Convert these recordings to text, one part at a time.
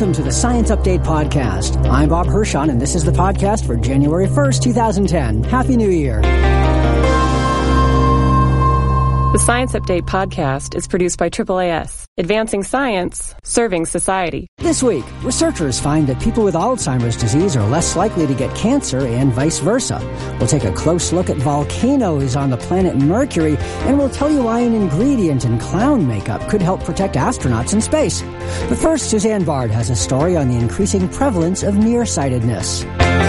Welcome to the Science Update Podcast. I'm Bob Hirschon, and this is the podcast for January 1st, 2010. Happy New Year. The Science Update Podcast is produced by AAAS, advancing science, serving society. This week, researchers find that people with Alzheimer's disease are less likely to get cancer and vice versa. We'll take a close look at volcanoes on the planet Mercury, and we'll tell you why an ingredient in clown makeup could help protect astronauts in space. But first, Suzanne Bard has a story on the increasing prevalence of nearsightedness.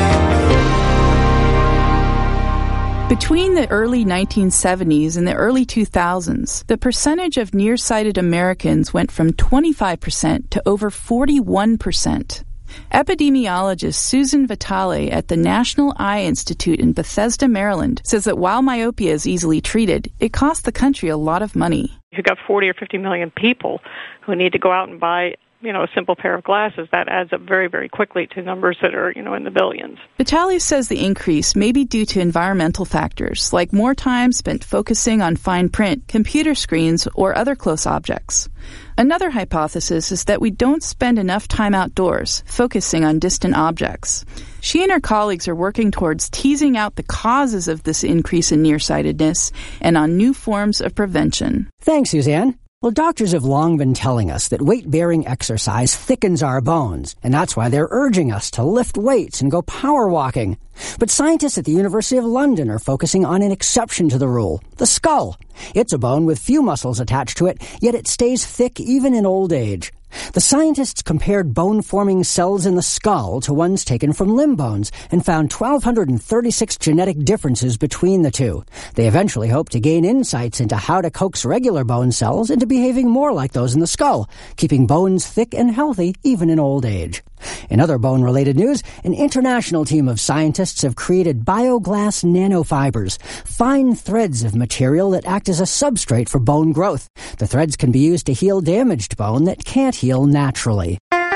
Between the early 1970s and the early 2000s, the percentage of nearsighted Americans went from 25% to over 41%. Epidemiologist Susan Vitale at the National Eye Institute in Bethesda, Maryland, says that while myopia is easily treated, it costs the country a lot of money. If you've got 40 or 50 million people who need to go out and buy a simple pair of glasses, that adds up very, very quickly to numbers that are, in the billions. Vitale says the increase may be due to environmental factors, like more time spent focusing on fine print, computer screens, or other close objects. Another hypothesis is that we don't spend enough time outdoors, focusing on distant objects. She and her colleagues are working towards teasing out the causes of this increase in nearsightedness and on new forms of prevention. Thanks, Suzanne. Well, doctors have long been telling us that weight-bearing exercise thickens our bones, and that's why they're urging us to lift weights and go power walking. But scientists at the University of London are focusing on an exception to the rule, the skull. It's a bone with few muscles attached to it, yet it stays thick even in old age. The scientists compared bone-forming cells in the skull to ones taken from limb bones and found 1,236 genetic differences between the two. They eventually hope to gain insights into how to coax regular bone cells into behaving more like those in the skull, keeping bones thick and healthy even in old age. In other bone-related news, an international team of scientists have created bioglass nanofibers, fine threads of material that act as a substrate for bone growth. The threads can be used to heal damaged bone that can't heal naturally.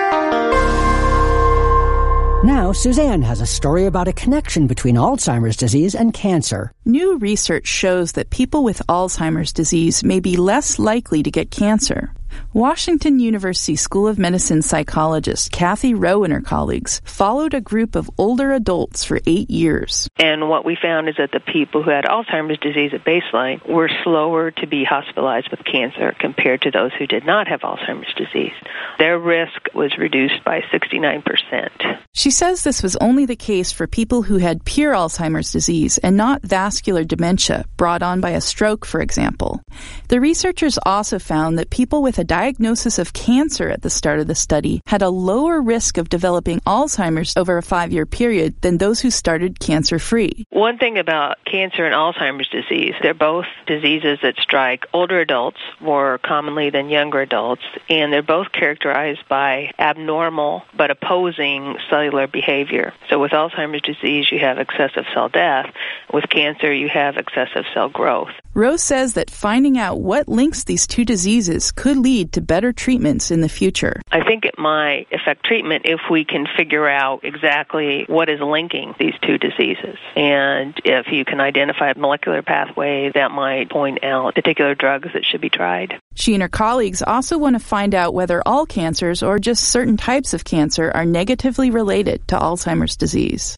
Now, Suzanne has a story about a connection between Alzheimer's disease and cancer. New research shows that people with Alzheimer's disease may be less likely to get cancer. Washington University School of Medicine psychologist Kathy Rowe and her colleagues followed a group of older adults for 8 years. And what we found is that the people who had Alzheimer's disease at baseline were slower to be hospitalized with cancer compared to those who did not have Alzheimer's disease. Their risk was reduced by 69%. She says this was only the case for people who had pure Alzheimer's disease and not vascular dementia brought on by a stroke, for example. The researchers also found that people with a diagnosis of cancer at the start of the study had a lower risk of developing Alzheimer's over a 5-year period than those who started cancer-free. One thing about cancer and Alzheimer's disease, they're both diseases that strike older adults more commonly than younger adults, and they're both characterized by abnormal but opposing cellular behavior. So with Alzheimer's disease, you have excessive cell death. With cancer, you have excessive cell growth. Rose says that finding out what links these two diseases could lead to better treatments in the future. I think it might affect treatment if we can figure out exactly what is linking these two diseases. And if you can identify a molecular pathway, that might point out particular drugs that should be tried. She and her colleagues also want to find out whether all cancers or just certain types of cancer are negatively related to Alzheimer's disease.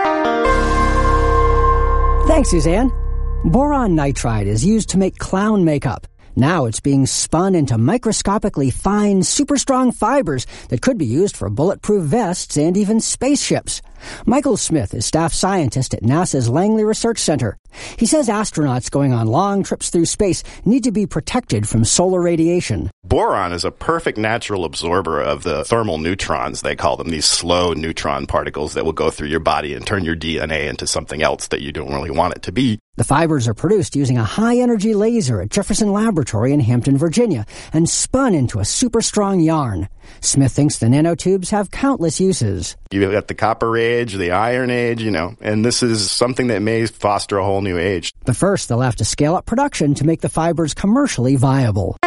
Thanks, Suzanne. Boron nitride is used to make clown makeup. Now it's being spun into microscopically fine, super strong fibers that could be used for bulletproof vests and even spaceships. Michael Smith is staff scientist at NASA's Langley Research Center. He says astronauts going on long trips through space need to be protected from solar radiation. Boron is a perfect natural absorber of the thermal neutrons, they call them, these slow neutron particles that will go through your body and turn your DNA into something else that you don't really want it to be. The fibers are produced using a high-energy laser at Jefferson Laboratory in Hampton, Virginia, and spun into a super strong yarn. Smith thinks the nanotubes have countless uses. You've got the copper age, the iron age, and this is something that may foster a whole new age. But first, they'll have to scale up production to make the fibers commercially viable.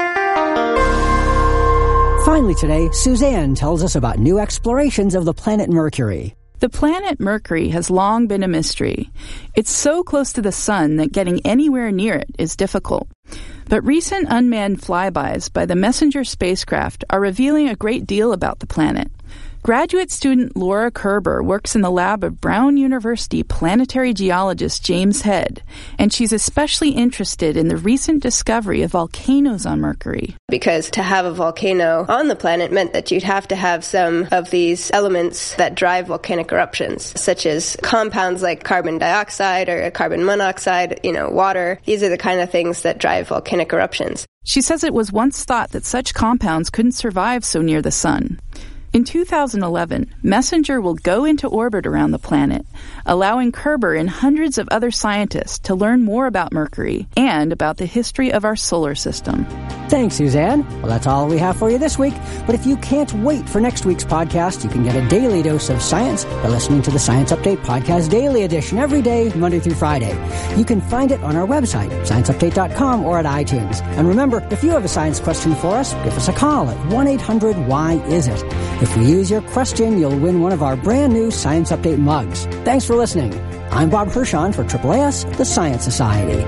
Finally today, Suzanne tells us about new explorations of the planet Mercury. The planet Mercury has long been a mystery. It's so close to the sun that getting anywhere near it is difficult. But recent unmanned flybys by the Messenger spacecraft are revealing a great deal about the planet. Graduate student Laura Kerber works in the lab of Brown University planetary geologist James Head, and she's especially interested in the recent discovery of volcanoes on Mercury. Because to have a volcano on the planet meant that you'd have to have some of these elements that drive volcanic eruptions, such as compounds like carbon dioxide or carbon monoxide, water. These are the kind of things that drive volcanic eruptions. She says it was once thought that such compounds couldn't survive so near the sun. In 2011, Messenger will go into orbit around the planet, allowing Kerber and hundreds of other scientists to learn more about Mercury and about the history of our solar system. Thanks, Suzanne. Well, that's all we have for you this week. But if you can't wait for next week's podcast, you can get a daily dose of science by listening to the Science Update Podcast Daily Edition every day, Monday through Friday. You can find it on our website, scienceupdate.com, or at iTunes. And remember, if you have a science question for us, give us a call at 1-800-WHY-IS-IT. If we use your question, you'll win one of our brand new Science Update mugs. Thanks for listening. I'm Bob Hershon for AAAS, the Science Society.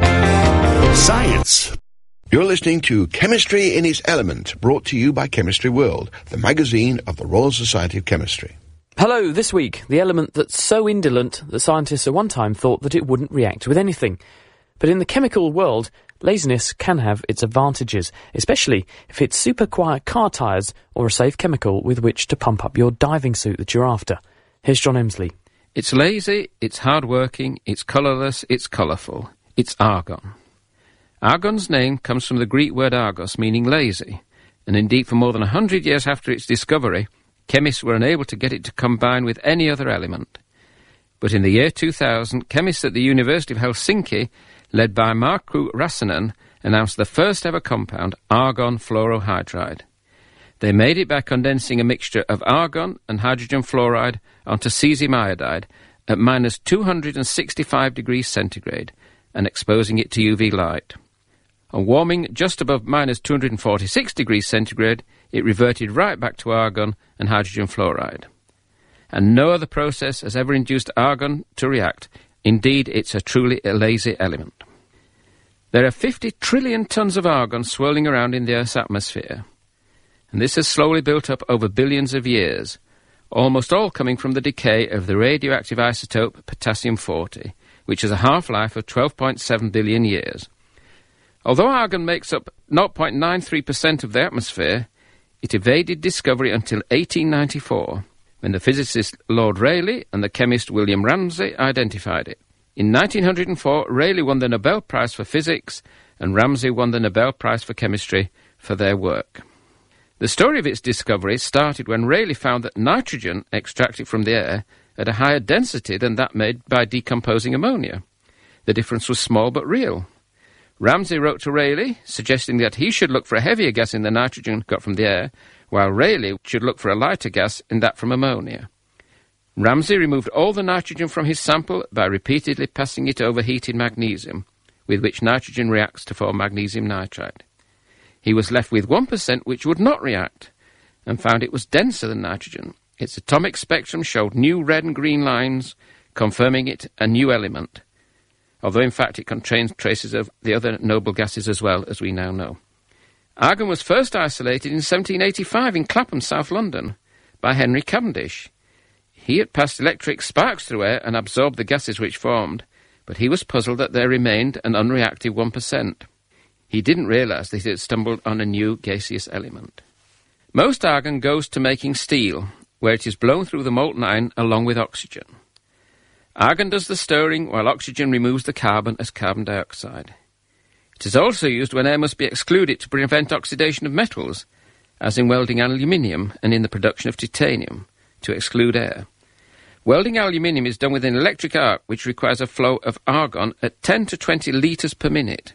Science. You're listening to Chemistry in Its Element, brought to you by Chemistry World, the magazine of the Royal Society of Chemistry. Hello, this week, the element that's so indolent that scientists at one time thought that it wouldn't react with anything. But in the chemical world, laziness can have its advantages, especially if it's super quiet car tyres or a safe chemical with which to pump up your diving suit that you're after. Here's John Emsley. It's lazy, it's hard-working, it's colourless, it's colourful. It's argon. Argon's name comes from the Greek word argos, meaning lazy, and indeed for more than 100 years after its discovery, chemists were unable to get it to combine with any other element. But in the year 2000, chemists at the University of Helsinki, led by Markku Räsänen, announced the first ever compound, argon fluorohydride. They made it by condensing a mixture of argon and hydrogen fluoride onto cesium iodide at minus 265 degrees centigrade and exposing it to UV light. On warming just above minus 246 degrees centigrade, it reverted right back to argon and hydrogen fluoride. And no other process has ever induced argon to react. Indeed, it's a truly lazy element. There are 50 trillion tons of argon swirling around in the Earth's atmosphere, and this has slowly built up over billions of years, almost all coming from the decay of the radioactive isotope potassium-40, which has a half-life of 12.7 billion years. Although argon makes up 0.93% of the atmosphere, it evaded discovery until 1894, when the physicist Lord Rayleigh and the chemist William Ramsay identified it. In 1904, Rayleigh won the Nobel Prize for Physics, and Ramsay won the Nobel Prize for Chemistry for their work. The story of its discovery started when Rayleigh found that nitrogen extracted from the air had a higher density than that made by decomposing ammonia. The difference was small but real. Ramsay wrote to Rayleigh, suggesting that he should look for a heavier gas in the nitrogen got from the air, while Rayleigh should look for a lighter gas in that from ammonia. Ramsay removed all the nitrogen from his sample by repeatedly passing it over heated magnesium, with which nitrogen reacts to form magnesium nitride. He was left with 1% which would not react, and found it was denser than nitrogen. Its atomic spectrum showed new red and green lines, confirming it a new element, although in fact it contains traces of the other noble gases as well, as we now know. Argon was first isolated in 1785 in Clapham, South London, by Henry Cavendish. He had passed electric sparks through air and absorbed the gases which formed, but he was puzzled that there remained an unreactive 1%. He didn't realise that he had stumbled on a new gaseous element. Most argon goes to making steel, where it is blown through the molten iron along with oxygen. Argon does the stirring, while oxygen removes the carbon as carbon dioxide. It is also used when air must be excluded to prevent oxidation of metals, as in welding aluminium and in the production of titanium, to exclude air. Welding aluminium is done with an electric arc which requires a flow of argon at 10 to 20 litres per minute.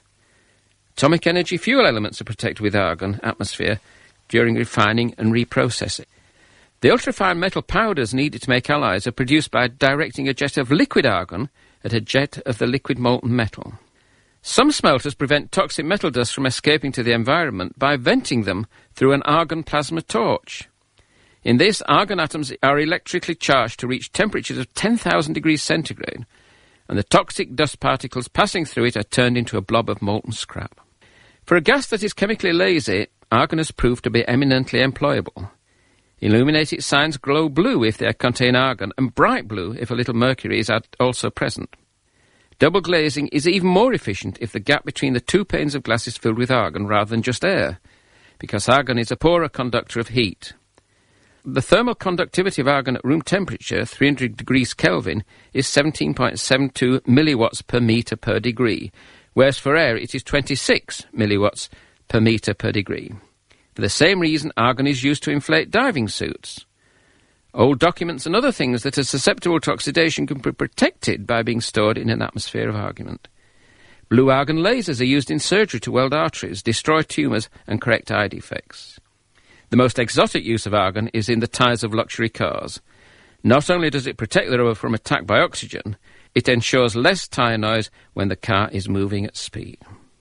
Atomic energy fuel elements are protected with argon atmosphere during refining and reprocessing. The ultrafine metal powders needed to make alloys are produced by directing a jet of liquid argon at a jet of the liquid molten metal. Some smelters prevent toxic metal dust from escaping to the environment by venting them through an argon plasma torch. In this, argon atoms are electrically charged to reach temperatures of 10,000 degrees centigrade, and the toxic dust particles passing through it are turned into a blob of molten scrap. For a gas that is chemically lazy, argon has proved to be eminently employable. Illuminated signs glow blue if they contain argon, and bright blue if a little mercury is also present. Double glazing is even more efficient if the gap between the two panes of glass is filled with argon rather than just air, because argon is a poorer conductor of heat. The thermal conductivity of argon at room temperature, 300 degrees Kelvin, is 17.72 milliwatts per metre per degree, whereas for air it is 26 milliwatts per metre per degree. For the same reason, argon is used to inflate diving suits. Old documents and other things that are susceptible to oxidation can be protected by being stored in an atmosphere of argon. Blue argon lasers are used in surgery to weld arteries, destroy tumours and correct eye defects. The most exotic use of argon is in the tyres of luxury cars. Not only does it protect the rubber from attack by oxygen, it ensures less tyre noise when the car is moving at speed.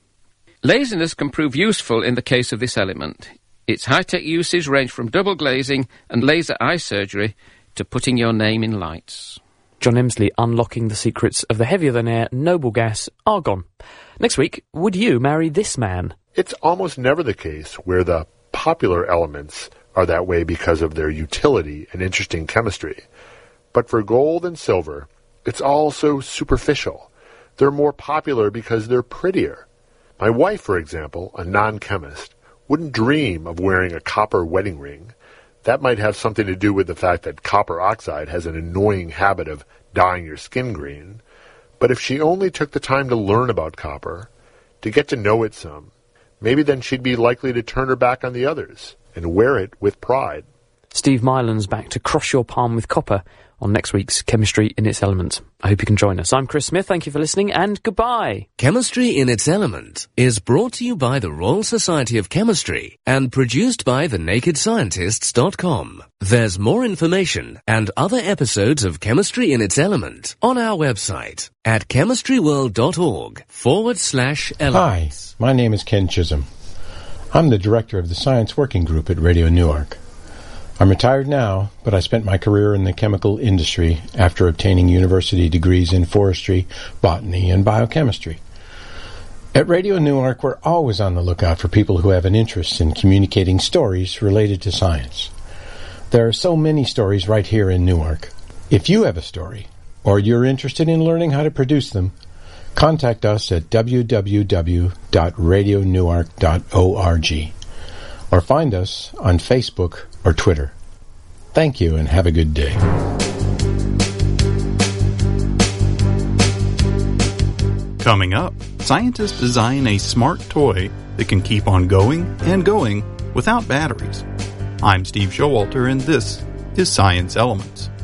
Laziness can prove useful in the case of this element. Its high-tech uses range from double glazing and laser eye surgery to putting your name in lights. John Emsley unlocking the secrets of the heavier-than-air noble gas, argon. Next week, would you marry this man? It's almost never the case where the popular elements are that way because of their utility and interesting chemistry. But for gold and silver, it's all so superficial. They're more popular because they're prettier. My wife, for example, a non-chemist, wouldn't dream of wearing a copper wedding ring. That might have something to do with the fact that copper oxide has an annoying habit of dyeing your skin green. But if she only took the time to learn about copper, to get to know it some, maybe then she'd be likely to turn her back on the others and wear it with pride. Steve Mylan's back to cross your palm with copper on next week's Chemistry in Its Element. I hope you can join us. I'm Chris Smith. Thank you for listening, and goodbye. Chemistry in Its Element is brought to you by the Royal Society of Chemistry and produced by thenakedscientists.com. There's more information and other episodes of Chemistry in Its Element on our website at chemistryworld.org/element. Hi, my name is Ken Chisholm. I'm the director of the Science Working Group at Radio Newark. I'm retired now, but I spent my career in the chemical industry after obtaining university degrees in forestry, botany, and biochemistry. At Radio Newark, we're always on the lookout for people who have an interest in communicating stories related to science. There are so many stories right here in Newark. If you have a story, or you're interested in learning how to produce them, contact us at www.radionewark.org or find us on Facebook or Twitter. Thank you and have a good day. Coming up, scientists design a smart toy that can keep on going and going without batteries. I'm Steve Showalter, and this is Science Elements.